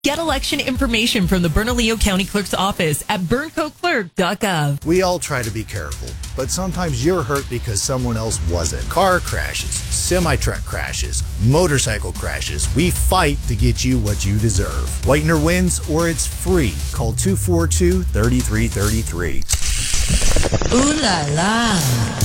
Get election information from the Bernalillo County Clerk's office at berncoclerk.gov. We all try to be careful, but sometimes you're hurt because someone else wasn't. Car crashes, semi-truck crashes, motorcycle crashes. We fight to get you what you deserve. Whitener wins or it's free. Call 242-3333. Ooh la la.